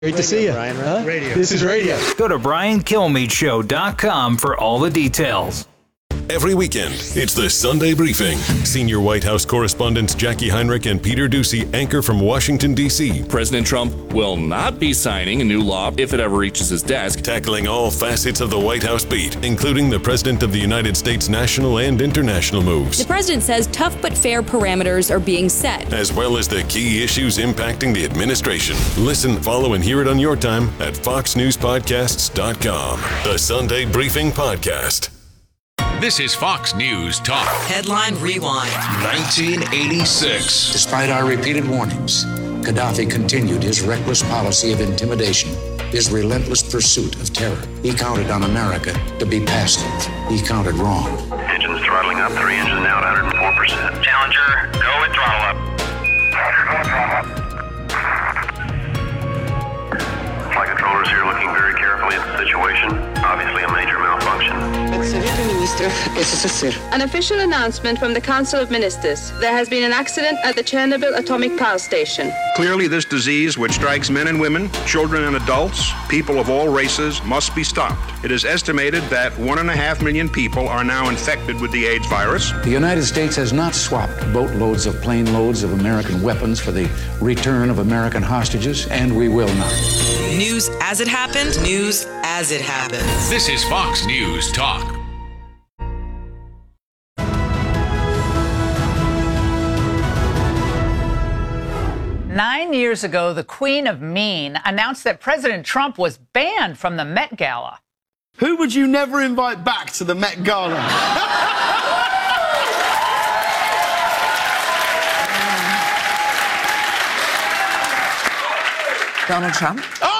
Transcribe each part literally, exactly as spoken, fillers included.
Great to see you. Brian, huh? Radio. This is radio. Go to brian kilmeade show dot com for all the details. Every weekend, it's the Sunday Briefing. Senior White House correspondents Jackie Heinrich and Peter Doocy anchor from Washington, D C President Trump will not be signing a new law if it ever reaches his desk. Tackling all facets of the White House beat, including the President of the United States national and international moves. The president says tough but fair parameters are being set, as well as the key issues impacting the administration. Listen, follow, and hear it on your time at fox news podcasts dot com. The Sunday Briefing Podcast. This is Fox News Talk. Headline Rewind. nineteen eighty-six. Despite our repeated warnings, Gaddafi continued his reckless policy of intimidation, his relentless pursuit of terror. He counted on America to be passive. He counted wrong. Engines throttling up, three engines now at one hundred four percent. Challenger, go with throttle up. Challenger, go with throttle up. Flight controllers here looking very carefully at the situation. Obviously a major malfunction. An official announcement from the Council of Ministers. There has been an accident at the Chernobyl atomic power station. Clearly, this disease, which strikes men and women, children and adults, people of all races, must be stopped. It is estimated that one and a half million people are now infected with the AIDS virus. The United States has not swapped boatloads of plane loads of American weapons for the return of American hostages, and we will not. News as it happened, news as it happens. This is Fox News Talk. Nine years ago, the Queen of Mean announced that President Trump was banned from the Met Gala. Who would you never invite back to the Met Gala? Donald Trump. Oh!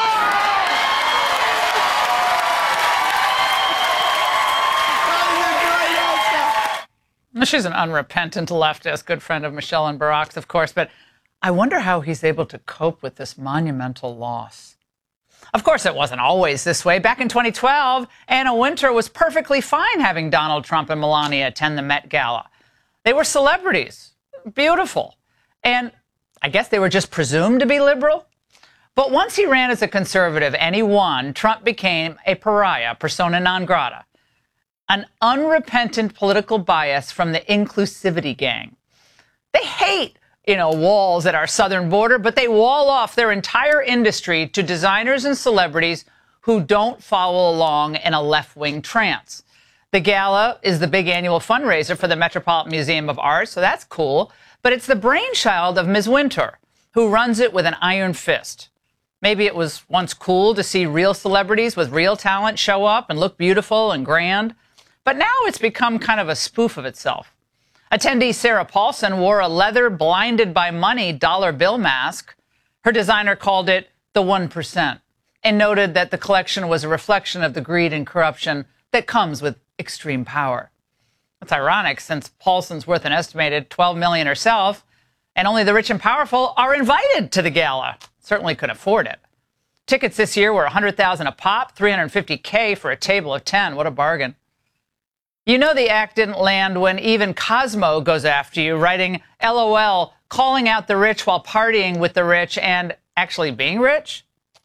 She's an unrepentant leftist, good friend of Michelle and Barack's, of course, but I wonder how he's able to cope with this monumental loss. Of course, it wasn't always this way. Back in twenty twelve, Anna Wintour was perfectly fine having Donald Trump and Melania attend the Met Gala. They were celebrities, beautiful, and I guess they were just presumed to be liberal. But once he ran as a conservative and he won, Trump became a pariah, persona non grata, an unrepentant political bias from the inclusivity gang. They hate you know, walls at our southern border, but they wall off their entire industry to designers and celebrities who don't follow along in a left-wing trance. The gala is the big annual fundraiser for the Metropolitan Museum of Art, so that's cool, but it's the brainchild of Miz Wintour, who runs it with an iron fist. Maybe it was once cool to see real celebrities with real talent show up and look beautiful and grand, but now it's become kind of a spoof of itself. Attendee Sarah Paulson wore a leather blinded by money dollar bill mask. Her designer called it the one percent and noted that the collection was a reflection of the greed and corruption that comes with extreme power. It's ironic since Paulson's worth an estimated twelve million dollars herself, and only the rich and powerful are invited to the gala. Certainly could afford it. Tickets this year were one hundred thousand dollars a pop, three hundred fifty thousand dollars for a table of ten. What a bargain. You know the act didn't land when even Cosmo goes after you, writing LOL, calling out the rich while partying with the rich and actually being rich.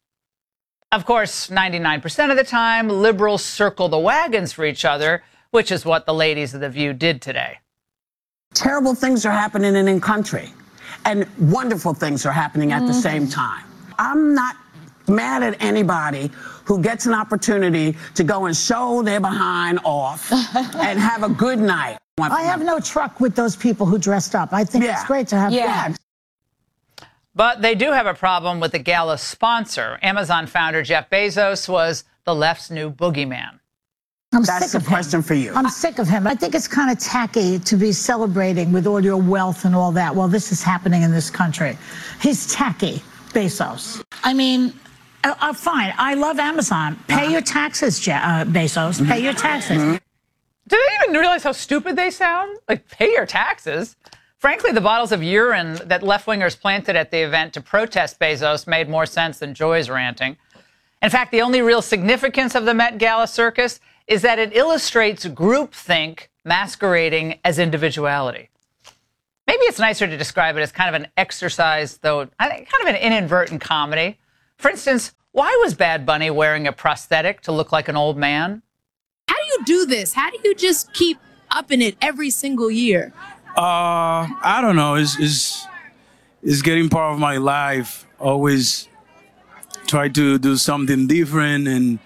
Of course, ninety-nine percent of the time, liberals circle the wagons for each other, which is what the ladies of The View did today. Terrible things are happening in the country, and wonderful things are happening at mm. the same time. I'm not mad at anybody who gets an opportunity to go and show their behind off and have a good night. I have no truck with those people who dressed up. I think yeah. it's great to have yeah. fun. But they do have a problem with the gala's sponsor. Amazon founder Jeff Bezos was the left's new boogeyman. I'm That's sick a of question him. for you. I'm sick of him. I think it's kind of tacky to be celebrating with all your wealth and all that while this is happening in this country. He's tacky, Bezos. I mean, uh, uh, fine. I love Amazon. Pay uh-huh. your taxes, Je- uh, Bezos. Mm-hmm. Pay your taxes. Mm-hmm. Do they even realize how stupid they sound? Like, pay your taxes? Frankly, the bottles of urine that left-wingers planted at the event to protest Bezos made more sense than Joy's ranting. In fact, the only real significance of the Met Gala circus is that it illustrates groupthink masquerading as individuality. Maybe it's nicer to describe it as kind of an exercise, though kind of an inadvertent comedy. For instance, why was Bad Bunny wearing a prosthetic to look like an old man? How do you do this? How do you just keep up in it every single year? Uh, I don't know. It's, it's, it's getting part of my life. Always try to do something different, and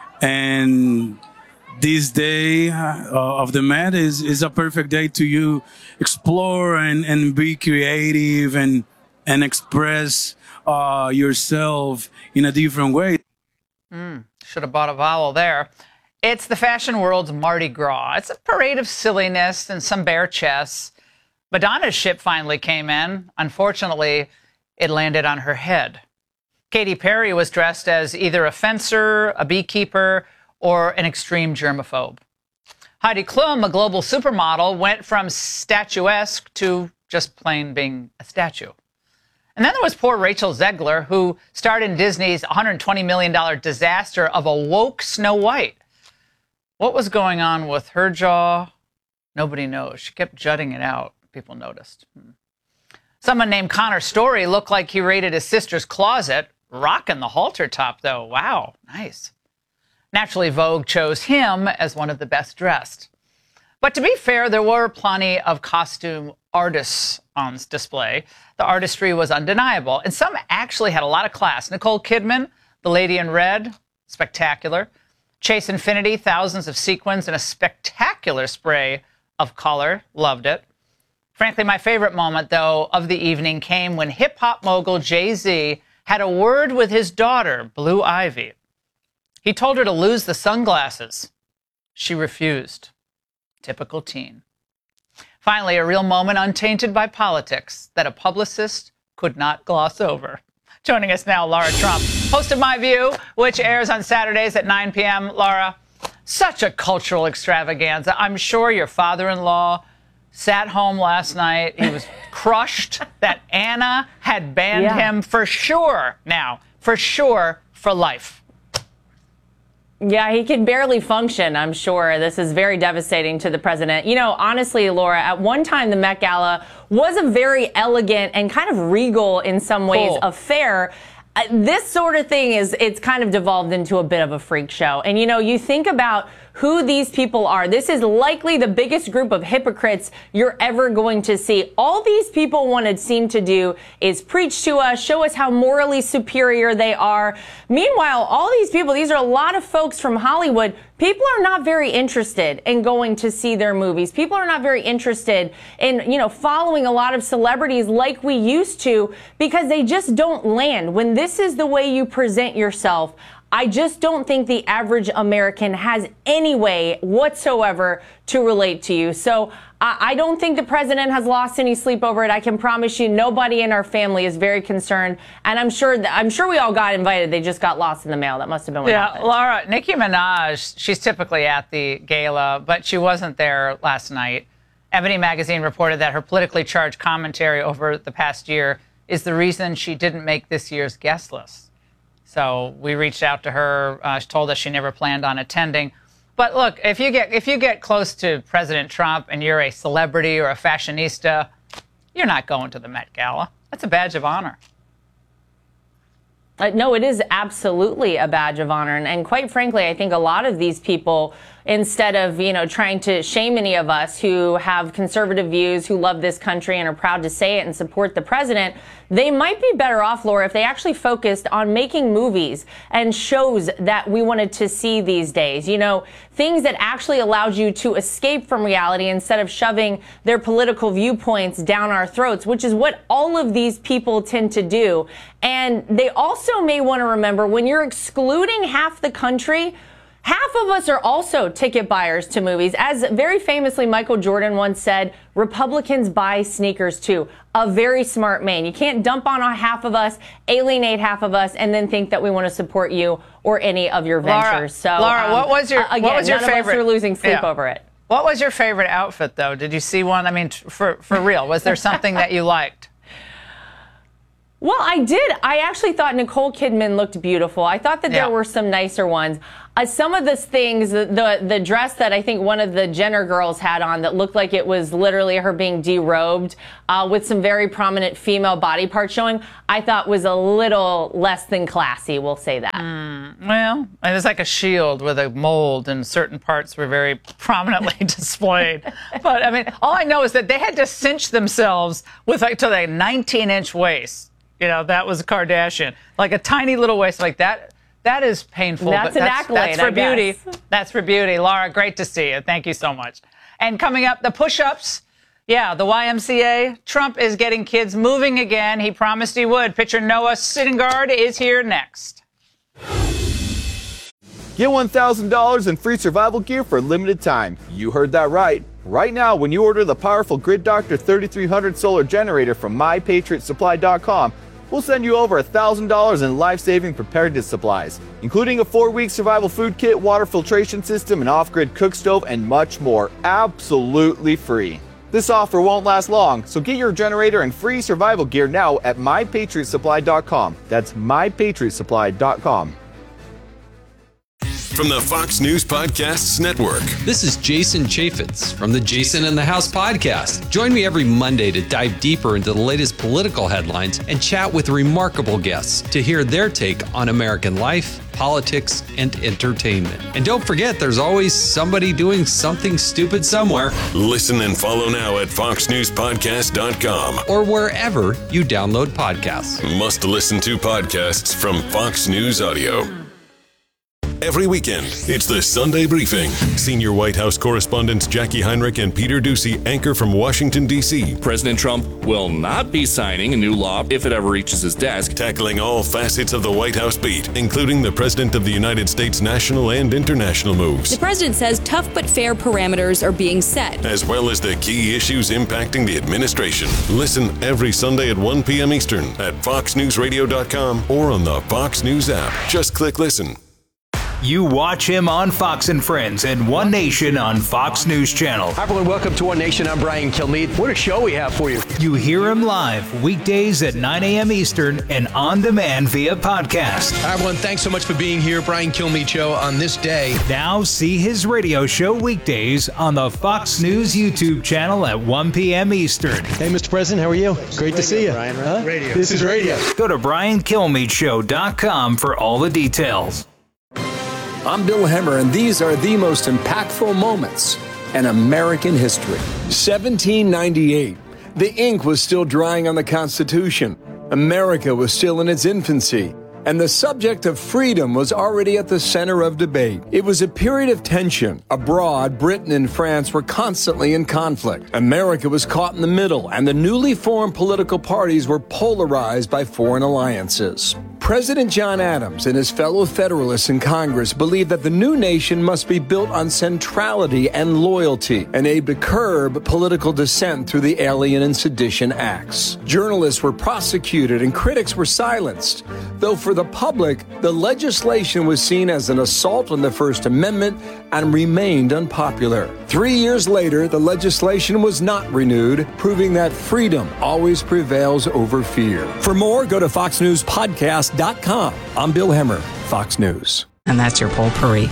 and this day uh, of the Met is, is a perfect day to you explore and, and be creative and and express uh, yourself in a different way. Mm, should have bought a vowel there. It's the fashion world's Mardi Gras. It's a parade of silliness and some bare chests. Madonna's ship finally came in. Unfortunately, it landed on her head. Katy Perry was dressed as either a fencer, a beekeeper, or an extreme germaphobe. Heidi Klum, a global supermodel, went from statuesque to just plain being a statue. And then there was poor Rachel Zegler, who starred in Disney's one hundred twenty million dollars disaster of a woke Snow White. What was going on with her jaw? Nobody knows. She kept jutting it out. People noticed. Hmm. Someone named Connor Story looked like he raided his sister's closet. Rocking the halter top, though. Wow, nice. Naturally, Vogue chose him as one of the best dressed. But to be fair, there were plenty of costume artists on display. The artistry was undeniable, and some actually had a lot of class. Nicole Kidman, the Lady in Red, spectacular. Chase Infinity, thousands of sequins and a spectacular spray of color. Loved it. Frankly, my favorite moment, though, of the evening came when hip-hop mogul Jay-Z had a word with his daughter, Blue Ivy. He told her to lose the sunglasses. She refused. Typical teen. Finally, a real moment untainted by politics that a publicist could not gloss over. Joining us now, Laura Trump, host of My View, which airs on Saturdays at nine p.m. Laura, such a cultural extravaganza. I'm sure your father-in-law sat home last night. He was crushed that Anna had banned Yeah. him for sure now, for sure, for life. Yeah, he can barely function, I'm sure. This is very devastating to the president. You know, honestly, Laura, at one time, the Met Gala was a very elegant and kind of regal, in some ways, Cool. affair. Uh, this sort of thing is, it's kind of devolved into a bit of a freak show. And, you know, you think about who these people are. This is likely the biggest group of hypocrites you're ever going to see. All these people want to seem to do is preach to us, show us how morally superior they are. Meanwhile, all these people, these are a lot of folks from Hollywood. People are not very interested in going to see their movies. People are not very interested in, you know, following a lot of celebrities like we used to, because they just don't land. When this is the way you present yourself, I just don't think the average American has any way whatsoever to relate to you. So I, I don't think the president has lost any sleep over it. I can promise you nobody in our family is very concerned. And I'm sure that, I'm sure we all got invited. They just got lost in the mail. That must have been what Yeah, happened. Laura, Nicki Minaj, she's typically at the gala, but she wasn't there last night. Ebony Magazine reported that her politically charged commentary over the past year is the reason she didn't make this year's guest list. So we reached out to her. Uh, she told us she never planned on attending. But look, if you get if you get close to President Trump and you're a celebrity or a fashionista, you're not going to the Met Gala. That's a badge of honor. Uh, no, it is absolutely a badge of honor. And, and quite frankly, I think a lot of these people, instead of, you know, trying to shame any of us who have conservative views, who love this country and are proud to say it and support the president, they might be better off, Laura, if they actually focused on making movies and shows that we wanted to see these days. You know, things that actually allowed you to escape from reality instead of shoving their political viewpoints down our throats, which is what all of these people tend to do. And they also may want to remember, when you're excluding half the country, half of us are also ticket buyers to movies. As very famously Michael Jordan once said, Republicans buy sneakers too. A very smart man. You can't dump on half of us, alienate half of us, and then think that we want to support you or any of your Laura, ventures. So, Laura, um, what was your uh, again, what was your none favorite? Of us are losing sleep Yeah. over it. What was your favorite outfit, though? Did you see one? I mean, t- for for real, was there something that you liked? Well, I did. I actually thought Nicole Kidman looked beautiful. I thought that Yeah. there were some nicer ones. Uh, some of the things, the, the the dress that I think one of the Jenner girls had on that looked like it was literally her being derobed uh, with some very prominent female body parts showing, I thought was a little less than classy, we'll say that. Mm, well, it was like a shield with a mold, and certain parts were very prominently displayed. But, I mean, all I know is that they had to cinch themselves with like to like a nineteen-inch waist. You know, that was a Kardashian. Like a tiny little waist like that. That is painful. That's an that's, accolade, That's for I beauty. guess. That's for beauty. Laura, great to see you. Thank you so much. And coming up, the push-ups. Yeah, the Y M C A. Trump is getting kids moving again. He promised he would. Pitcher Noah Syndergaard is here next. Get one thousand dollars in free survival gear for a limited time. You heard that right. Right now, when you order the powerful Grid Doctor thirty-three hundred solar generator from my patriot supply dot com, we'll send you over one thousand dollars in life-saving preparedness supplies, including a four-week survival food kit, water filtration system, an off-grid cook stove, and much more, absolutely free. This offer won't last long, so get your generator and free survival gear now at my patriot supply dot com. That's my patriot supply dot com. From the Fox News Podcasts Network. This is Jason Chaffetz from the Jason in the House podcast. Join me every Monday to dive deeper into the latest political headlines and chat with remarkable guests to hear their take on American life, politics, and entertainment. And don't forget, there's always somebody doing something stupid somewhere. Listen and follow now at fox news podcast dot com or wherever you download podcasts. Must listen to podcasts from Fox News Audio. Every weekend, it's the Sunday Briefing. Senior White House correspondents Jackie Heinrich and Peter Doocy anchor from Washington, D C President Trump will not be signing a new law if it ever reaches his desk. Tackling all facets of the White House beat, including the President of the United States national and international moves. The president says tough but fair parameters are being set, as well as the key issues impacting the administration. Listen every Sunday at one p.m. Eastern at fox news radio dot com or on the Fox News app. Just click listen. You watch him on Fox and Friends and One Nation on Fox News Channel. Hi, everyone. Welcome to One Nation. I'm Brian Kilmeade. What a show we have for you. You hear him live weekdays at nine a.m. Eastern and on demand via podcast. Hi, everyone. Thanks so much for being here. Brian Kilmeade Show on this day. Now see his radio show weekdays on the Fox News YouTube channel at one p.m. Eastern. Hey, Mister President. How are you? Great to see you. Brian, right? Huh? Radio. This is radio. Go to brian kilmeade show dot com for all the details. I'm Bill Hemmer, and these are the most impactful moments in American history. seventeen ninety-eight. The ink was still drying on the Constitution. America was still in its infancy. And the subject of freedom was already at the center of debate. It was a period of tension. Abroad, Britain and France were constantly in conflict. America was caught in the middle, and the newly formed political parties were polarized by foreign alliances. President John Adams and his fellow Federalists in Congress believed that the new nation must be built on centrality and loyalty and aim to curb political dissent through the Alien and Sedition Acts. Journalists were prosecuted and critics were silenced, though for the public, the legislation was seen as an assault on the First Amendment and remained unpopular. Three years later, the legislation was not renewed, proving that freedom always prevails over fear. For more, go to fox news podcast dot com. I'm Bill Hemmer, Fox News. And that's your potpourri.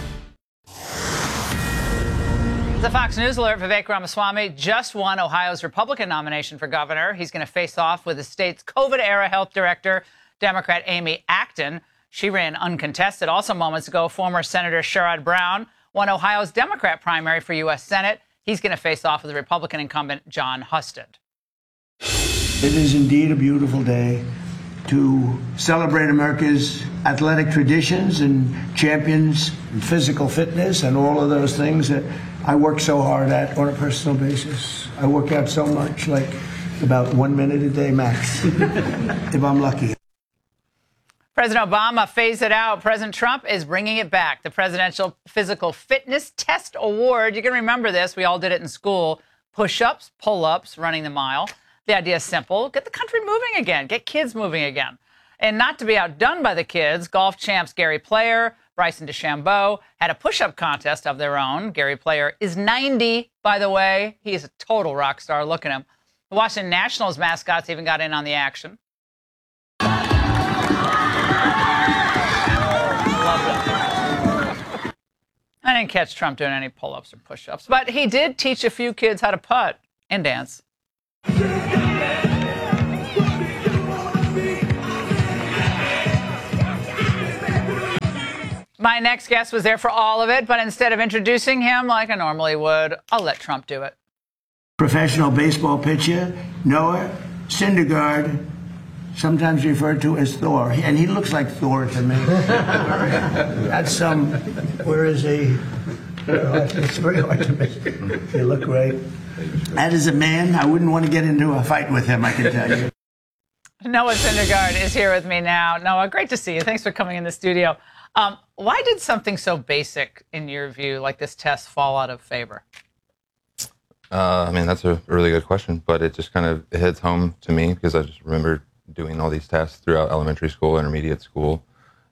The Fox News alert. Vivek Ramaswamy just won Ohio's Republican nomination for governor. He's going to face off with the state's COVID-era health director, Democrat Amy Acton. She ran uncontested. Also moments ago, former Senator Sherrod Brown won Ohio's Democrat primary for U S Senate. He's going to face off with the Republican incumbent, John Husted. It is indeed a beautiful day to celebrate America's athletic traditions and champions and physical fitness and all of those things that I work so hard at on a personal basis. I work out so much, like about one minute a day max, if I'm lucky. President Obama phased it out. President Trump is bringing it back. The Presidential Physical Fitness Test Award. You can remember this. We all did it in school. Push-ups, pull-ups, running the mile. The idea is simple. Get the country moving again. Get kids moving again. And not to be outdone by the kids, golf champs Gary Player, Bryson DeChambeau had a push-up contest of their own. Gary Player is ninety, by the way. He is a total rock star. Look at him. The Washington Nationals mascots even got in on the action. I didn't catch Trump doing any pull-ups or push-ups, but he did teach a few kids how to putt and dance. My next guest was there for all of it, but instead of introducing him like I normally would, I'll let Trump do it. Professional baseball pitcher, Noah Syndergaard, sometimes referred to as Thor. And he looks like Thor to me. That's some, um, where is he? It's very hard to make. They look great. That is a man, I wouldn't want to get into a fight with him, I can tell you. Noah Syndergaard is here with me now. Noah, great to see you. Thanks for coming in the studio. Um, why did something so basic, in your view, like this test, fall out of favor? Uh, I mean, that's a really good question, but it just kind of it hits home to me because I just remember doing all these tests throughout elementary school, intermediate school,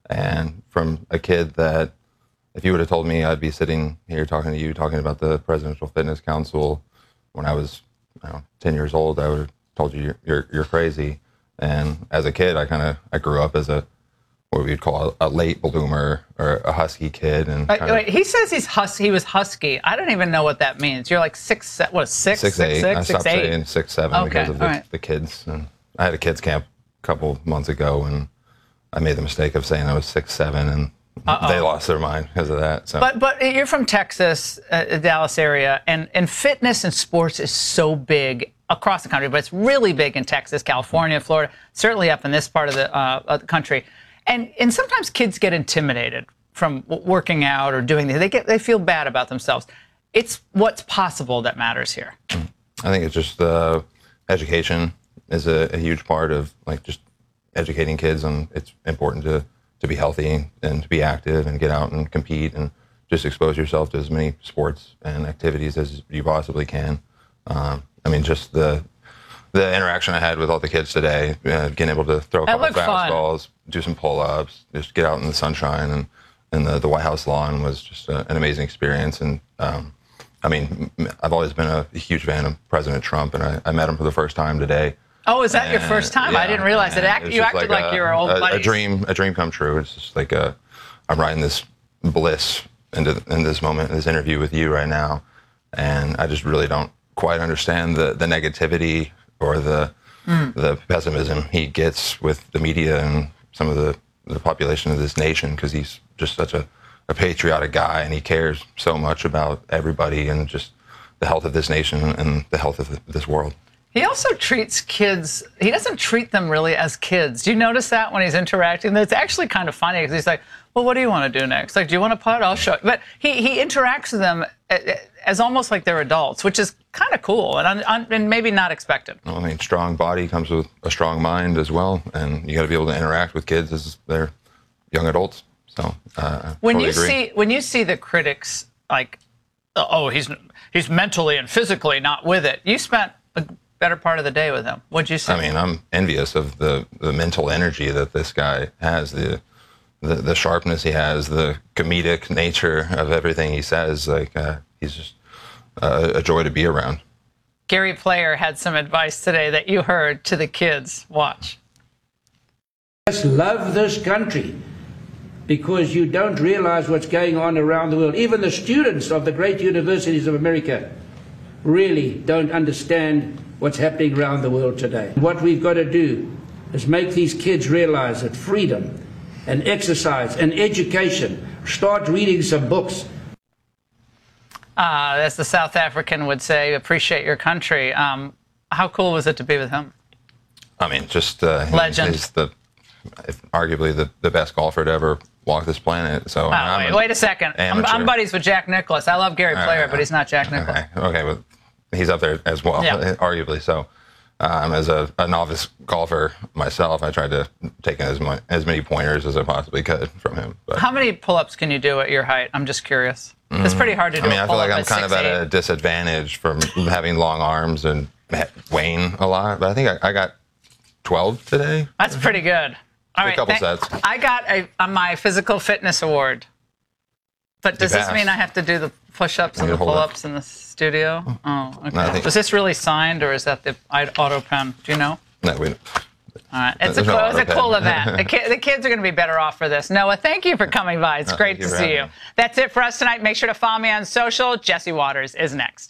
and from a kid that, if you would have told me I'd be sitting here talking to you, talking about the Presidential Fitness Council when I was, I don't know, ten years old, I would have told you you're, you're, you're crazy. And as a kid, I kind of, I grew up as a, what we'd call a, a late bloomer or a husky kid. And Wait, wait, he says he's hus- he was husky. I don't even know what that means. You're like six, se- what, six, six, six, eight. six, I six, stopped eight? saying six, seven Okay, because of the, all right. the kids. And I had a kids camp a couple months ago, and I made the mistake of saying I was six, seven, and Uh-oh. they lost their mind because of that. So. But but you're from Texas, uh, Dallas area, and, and fitness and sports is so big across the country, but it's really big in Texas, California, Florida, certainly up in this part of the, uh, of the country. And and sometimes kids get intimidated from w- working out or doing this. They get they feel bad about themselves. It's what's possible that matters here. I think it's just uh, education is a, a huge part of like just educating kids, and it's important to to be healthy and to be active and get out and compete and just expose yourself to as many sports and activities as you possibly can. Um, I mean, just the the interaction I had with all the kids today, uh, getting able to throw a That couple looked fun. fastballs, do some pull-ups, just get out in the sunshine and, and the, the White House lawn was just a, an amazing experience. And um, I mean, I've always been a, a huge fan of President Trump, and I, I met him for the first time today. Oh, is that your And, first time? I yeah, didn't realize it. and Act, was you just acted like, a, you were old a, buddies. a dream, a dream come true. It's just like a, I'm riding this bliss into in this moment, this interview with you right now, and I just really don't quite understand the the negativity or the Mm. the pessimism he gets with the media and some of the the population of this nation, because he's just such a, a patriotic guy, and he cares so much about everybody and just the health of this nation and the health of this world. He also treats kids, he doesn't treat them really as kids. Do you notice that when he's interacting? It's actually kind of funny because he's like, well, what do you want to do next? Like, do you want to putt? I'll show you. But he, he interacts with them as almost like they're adults, which is kind of cool and, un, and maybe not expected. Well, I mean, strong body comes with a strong mind as well, and you got to be able to interact with kids as they're young adults. So, uh, When totally you agree. see when you see the critics like, oh, he's he's mentally and physically not with it. You spent a better part of the day with him. What'd you say? I mean, I'm envious of the, the mental energy that this guy has, the, the the sharpness he has, the comedic nature of everything he says. Like, uh, he's just uh, a joy to be around. Gary Player had some advice today that you heard to the kids. Watch. Just love this country, because you don't realize what's going on around the world. Even the students of the great universities of America really don't understand what's happening around the world today. What we've got to do is make these kids realize that freedom and exercise and education, start reading some books. Uh, as the South African would say, appreciate your country. Um, how cool was it to be with him? I mean, just uh, he- Legend. He's the if arguably the, the best golfer to ever walk this planet. So Oh, I'm wait, an wait a second. I'm, amateur. I'm buddies with Jack Nicklaus. I love Gary All Player, right. but he's not Jack Nicklaus. Okay, okay, well, he's up there as well, Yeah. arguably. So, um, as a, a novice golfer myself, I tried to take in as, mu- as many pointers as I possibly could from him. But How many pull-ups can you do at your height? I'm just curious. It's pretty hard to do I mean, a I feel pull-up like I'm at kind of six at eight. a disadvantage from having long arms and weighing a lot. But I think I, I got twelve today. That's pretty good. All A right, couple thank- sets. I got a, a my physical fitness award. But does this passed. mean I have to do the push-ups and You the hold it. pull-ups in the studio? Oh, okay. No, I think- Was this really signed, or is that the I- auto pen? Do you know? No, we, All right. It's a cool, it's a cool event. The, ki- the kids are going to be better off for this. Noah, thank you for coming by. It's No, great thank you to for see you. having me. That's it for us tonight. Make sure to follow me on social. Jesse Waters is next.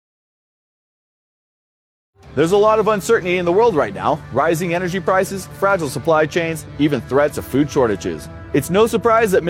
There's a lot of uncertainty in the world right now. Rising energy prices, fragile supply chains, even threats of food shortages. It's no surprise that